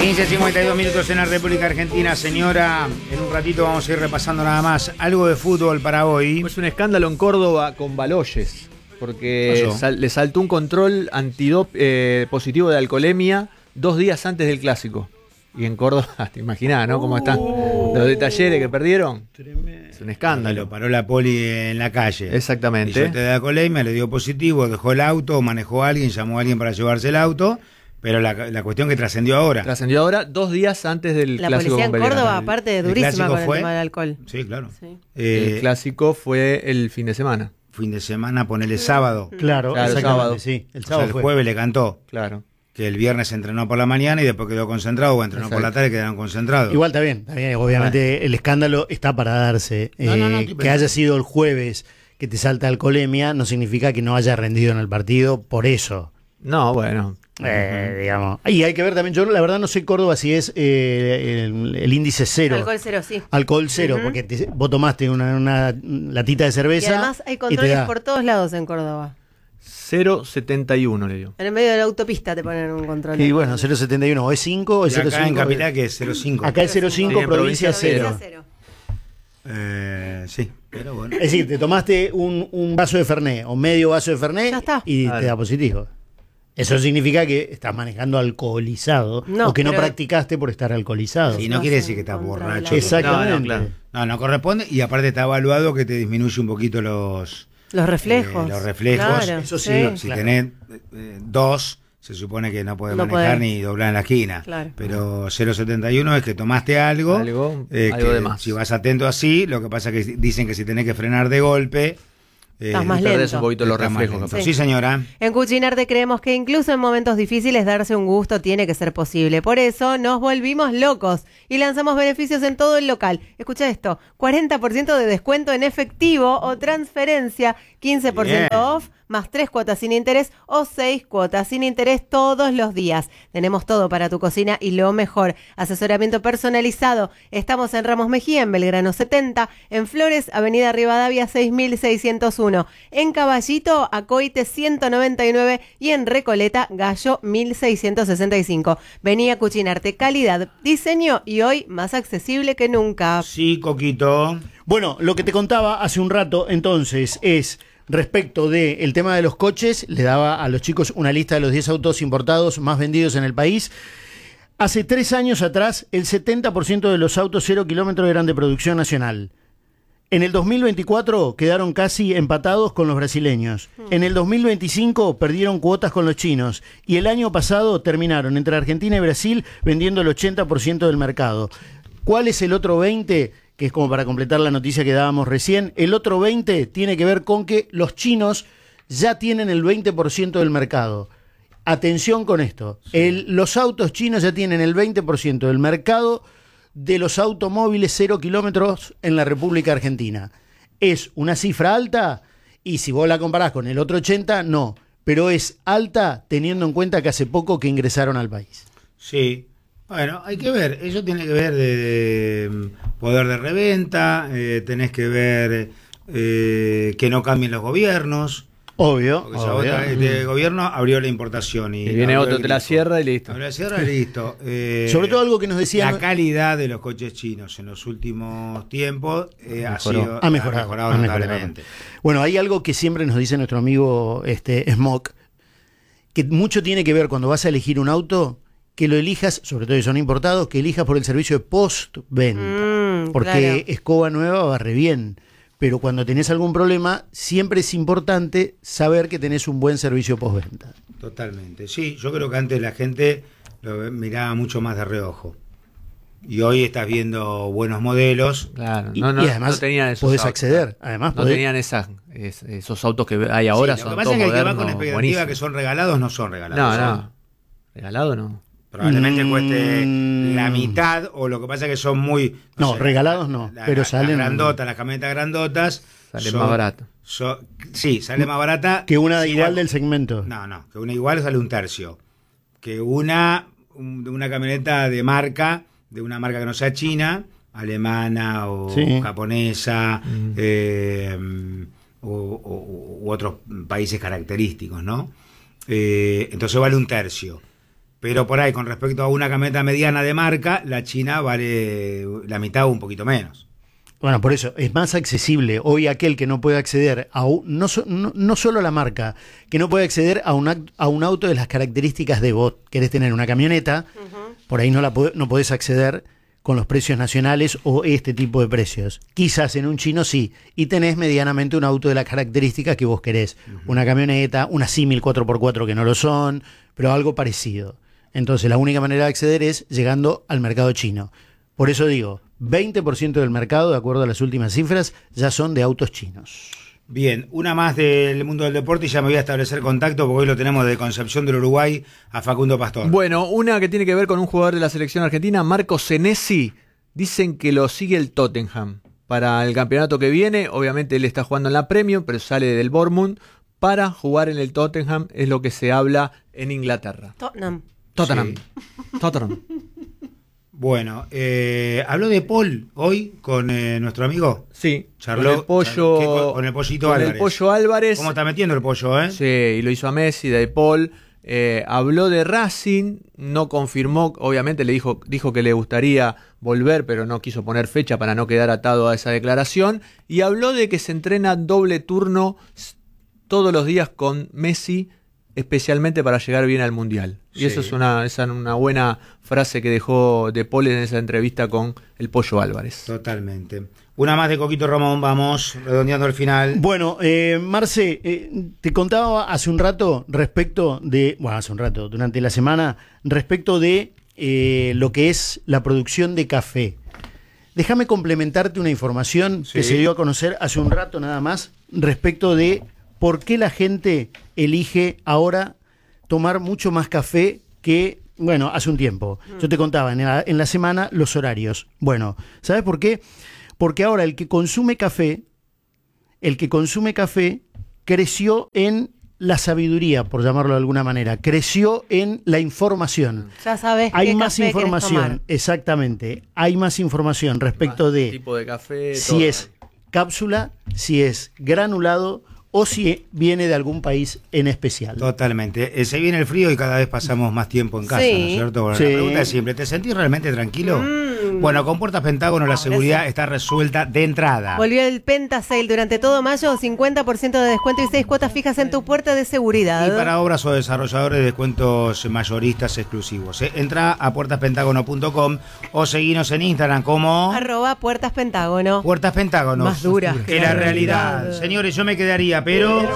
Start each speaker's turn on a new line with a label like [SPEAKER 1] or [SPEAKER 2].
[SPEAKER 1] 15:52 minutos en la República Argentina, señora. En un ratito vamos a ir repasando nada más algo de fútbol para hoy.
[SPEAKER 2] Es un escándalo en Córdoba con Baloyes, porque le saltó un control positivo de alcoholemia 2 días antes del clásico. Y en Córdoba, te imaginás, ¿no? Cómo están los de Talleres que perdieron.
[SPEAKER 1] Tremendo.
[SPEAKER 2] Es un escándalo.
[SPEAKER 1] Lo paró la poli en la calle.
[SPEAKER 2] Exactamente.
[SPEAKER 1] Hizo test de alcoholemia, le dio positivo, dejó el auto, manejó a alguien, llamó a alguien para llevarse el auto. Pero la cuestión que trascendió ahora.
[SPEAKER 2] Trascendió ahora 2 días antes del
[SPEAKER 3] la
[SPEAKER 2] clásico.
[SPEAKER 3] La policía en Córdoba,
[SPEAKER 2] Belgrano.
[SPEAKER 3] aparte de durísima con el tema del alcohol.
[SPEAKER 1] Sí, claro.
[SPEAKER 3] Sí.
[SPEAKER 2] El clásico fue el fin de semana.
[SPEAKER 1] Fin de semana, ponele sábado.
[SPEAKER 4] Claro,
[SPEAKER 2] el sábado.
[SPEAKER 4] Sí, el
[SPEAKER 1] O
[SPEAKER 4] sábado
[SPEAKER 1] sea, el jueves le cantó.
[SPEAKER 2] Claro.
[SPEAKER 1] Que el viernes entrenó por la mañana y después quedó concentrado, o entrenó por la tarde y quedaron concentrados.
[SPEAKER 4] Igual está bien. Obviamente el escándalo está para darse. Que haya sido el jueves que te salta alcoholemia no significa que no haya rendido en el partido por eso.
[SPEAKER 2] No, bueno.
[SPEAKER 4] Digamos. Y hay que ver también, yo la verdad no sé Córdoba si es el índice cero.
[SPEAKER 3] Alcohol cero, sí.
[SPEAKER 4] Alcohol cero, porque vos tomaste una latita de cerveza.
[SPEAKER 3] Y además hay controles por todos lados en Córdoba.
[SPEAKER 2] 0,71 le dio.
[SPEAKER 3] En el medio de la autopista te ponen un control.
[SPEAKER 4] Y bueno, 0,71 o es 5 o es 0,5.
[SPEAKER 1] Acá en Capital que es 0,5.
[SPEAKER 4] Acá es 0,5, provincia 0.
[SPEAKER 1] Sí, pero bueno.
[SPEAKER 4] Es decir, te tomaste un vaso de Fernet o medio vaso de Fernet y te da positivo. Eso significa que estás manejando alcoholizado o que no practicaste por estar alcoholizado.
[SPEAKER 1] Y no quiere decir que estás borracho.
[SPEAKER 4] Exactamente.
[SPEAKER 1] No, claro. No corresponde y aparte está evaluado que te disminuye un poquito los
[SPEAKER 3] reflejos.
[SPEAKER 1] Claro, eso sí. Si tenés 2, se supone que no podés manejar ni doblar en la esquina.
[SPEAKER 3] Claro.
[SPEAKER 1] Pero 0,71 es que tomaste algo
[SPEAKER 2] de más.
[SPEAKER 1] Si vas atento así, lo que pasa es que dicen que si tenés que frenar de golpe...
[SPEAKER 3] Estás más lento.
[SPEAKER 2] Un poquito los reflejos.
[SPEAKER 1] Sí, señora.
[SPEAKER 3] En Cucinarte creemos que incluso en momentos difíciles darse un gusto tiene que ser posible. Por eso nos volvimos locos y lanzamos beneficios en todo el local. Escucha esto, 40% de descuento en efectivo o transferencia, 15% off, más 3 cuotas sin interés o 6 cuotas sin interés todos los días. Tenemos todo para tu cocina y lo mejor, asesoramiento personalizado. Estamos en Ramos Mejía, en Belgrano 70, en Flores, Avenida Rivadavia 6601, en Caballito, Acoite 199 y en Recoleta, Gallo 1665. Vení a Cucinarte, calidad, diseño y hoy más accesible que nunca.
[SPEAKER 1] Sí, Coquito.
[SPEAKER 4] Bueno, lo que te contaba hace un rato entonces es... Respecto del tema de los coches, le daba a los chicos una lista de los 10 autos importados más vendidos en el país. Hace 3 años atrás, el 70% de los autos 0 kilómetros eran de producción nacional. En el 2024 quedaron casi empatados con los brasileños. En el 2025 perdieron cuotas con los chinos. Y el año pasado terminaron entre Argentina y Brasil vendiendo el 80% del mercado. ¿Cuál es el otro 20%? Que es como para completar la noticia que dábamos recién. El otro 20% tiene que ver con que los chinos ya tienen el 20% del mercado. Atención con esto. Los autos chinos ya tienen el 20% del mercado de los automóviles 0 kilómetros en la República Argentina. ¿Es una cifra alta? Y si vos la comparás con el otro 80%, no. Pero es alta teniendo en cuenta que hace poco que ingresaron al país.
[SPEAKER 1] Sí. Bueno, hay que ver, eso tiene que ver de poder de reventa, tenés que ver que no cambien los gobiernos.
[SPEAKER 4] Obvio.
[SPEAKER 1] Porque este gobierno abrió la importación. Y
[SPEAKER 2] viene otro, te la cierra y listo.
[SPEAKER 1] La cierra y listo.
[SPEAKER 4] Sobre todo algo que nos decían...
[SPEAKER 1] La calidad de los coches chinos en los últimos tiempos ha mejorado notablemente.
[SPEAKER 4] Bueno, hay algo que siempre nos dice nuestro amigo Smock, que mucho tiene que ver cuando vas a elegir un auto... que lo elijas, sobre todo si son importados, que elijas por el servicio de postventa. Porque escoba nueva barre bien. Pero cuando tenés algún problema, siempre es importante saber que tenés un buen servicio postventa.
[SPEAKER 1] Totalmente. Sí, yo creo que antes la gente lo miraba mucho más de reojo. Y hoy estás viendo buenos modelos.
[SPEAKER 2] Claro,
[SPEAKER 4] y además
[SPEAKER 2] no tenían esos
[SPEAKER 4] podés
[SPEAKER 2] autos,
[SPEAKER 4] acceder. Además
[SPEAKER 2] no tenían esos autos que hay ahora.
[SPEAKER 1] Sí,
[SPEAKER 2] son
[SPEAKER 1] lo que pasa
[SPEAKER 2] todos
[SPEAKER 1] es que el que va
[SPEAKER 2] modernos,
[SPEAKER 1] con expectativa
[SPEAKER 2] buenísimos.
[SPEAKER 1] que son regalados no son regalados.
[SPEAKER 2] No. Regalado no.
[SPEAKER 1] Probablemente cueste la mitad, o lo que pasa es que son muy...
[SPEAKER 4] regalados no, pero salen...
[SPEAKER 1] Las camionetas grandotas...
[SPEAKER 2] Salen más barato.
[SPEAKER 1] Sí, sale más barata.
[SPEAKER 4] Que una igual del segmento.
[SPEAKER 1] No, que una igual sale un tercio. Que una camioneta de una marca que no sea china, alemana o japonesa, u otros países característicos, ¿no? Entonces vale un tercio. Pero por ahí, con respecto a una camioneta mediana de marca, la China vale la mitad o un poquito menos.
[SPEAKER 4] Bueno, por eso, es más accesible. Hoy aquel que no puede acceder a no solo la marca, que no puede acceder a un auto de las características de vos. Querés tener una camioneta, por ahí no podés acceder con los precios nacionales o este tipo de precios. Quizás en un chino sí, y tenés medianamente un auto de las características que vos querés. Una camioneta, una símil 4x4 que no lo son, pero algo parecido. Entonces la única manera de acceder es llegando al mercado chino. Por eso digo, 20% del mercado, de acuerdo a las últimas cifras, ya son de autos chinos.
[SPEAKER 1] Bien, una más del mundo del deporte y ya me voy a establecer contacto porque hoy lo tenemos de Concepción del Uruguay a Facundo Pastor.
[SPEAKER 2] Bueno, una que tiene que ver con un jugador de la selección argentina, Marco Senesi. Dicen que lo sigue el Tottenham para el campeonato que viene. Obviamente él está jugando en la Premier, pero sale del Bournemouth para jugar en el Tottenham, es lo que se habla en Inglaterra.
[SPEAKER 3] Tottenham.
[SPEAKER 2] Bueno,
[SPEAKER 1] habló de Paul hoy con nuestro amigo.
[SPEAKER 2] Sí,
[SPEAKER 1] charló
[SPEAKER 2] con
[SPEAKER 1] con el Pollito Álvarez.
[SPEAKER 2] El Pollo Álvarez.
[SPEAKER 1] ¿Cómo está metiendo el pollo, eh?
[SPEAKER 2] Sí, y lo hizo a Messi, de Paul. Habló de Racing, no confirmó, obviamente dijo que le gustaría volver, pero no quiso poner fecha para no quedar atado a esa declaración. Y habló de que se entrena doble turno todos los días con Messi, especialmente para llegar bien al Mundial. Y
[SPEAKER 1] Sí.
[SPEAKER 2] eso es una buena frase que dejó De Paul en esa entrevista con el Pollo Álvarez.
[SPEAKER 1] Totalmente. Una más de Coquito Ramón, vamos, redondeando el final.
[SPEAKER 4] Bueno, Marce, te contaba hace un rato durante la semana, respecto de lo que es la producción de café. Déjame complementarte una información que se dio a conocer hace un rato nada más, respecto de por qué la gente elige ahora tomar mucho más café que, bueno, hace un tiempo. Yo te contaba en la semana los horarios. Bueno, ¿sabes por qué? Porque ahora el que consume café creció en la sabiduría, por llamarlo de alguna manera, creció en la información.
[SPEAKER 3] Ya sabes
[SPEAKER 4] Hay
[SPEAKER 3] qué
[SPEAKER 4] más
[SPEAKER 3] café querés
[SPEAKER 4] información,
[SPEAKER 3] tomar.
[SPEAKER 4] exactamente. Hay más información respecto de
[SPEAKER 2] tipo de café,
[SPEAKER 4] si
[SPEAKER 2] todo.
[SPEAKER 4] es cápsula, si es granulado o si viene de algún país en especial.
[SPEAKER 1] Totalmente. Se viene el frío y cada vez pasamos más tiempo en casa,
[SPEAKER 3] Sí.
[SPEAKER 1] ¿no es cierto? Bueno,
[SPEAKER 4] Sí.
[SPEAKER 1] La pregunta es simple, ¿te sentís realmente tranquilo? Bueno, con Puertas Pentágono la seguridad está resuelta de entrada.
[SPEAKER 3] Volvió el Penta Sale durante todo mayo, 50% de descuento y 6 cuotas fijas en tu puerta de seguridad.
[SPEAKER 1] Y para obras o desarrolladores, descuentos mayoristas exclusivos. Entra a puertaspentágono.com o seguinos en Instagram como
[SPEAKER 3] @Puertas Pentágono.
[SPEAKER 1] Puertas Pentágono.
[SPEAKER 3] Más duras
[SPEAKER 1] que la realidad. Señores, yo me quedaría, pero...